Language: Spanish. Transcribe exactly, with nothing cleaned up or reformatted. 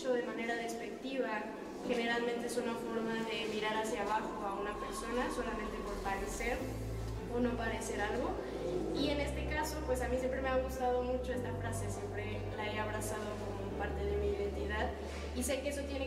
dicho de manera despectiva, generalmente es una forma de mirar hacia abajo a una persona solamente por parecer o no parecer algo. Y en este caso, pues a mí siempre me ha gustado mucho esta frase, siempre la he abrazado como parte de mi identidad y sé que eso tiene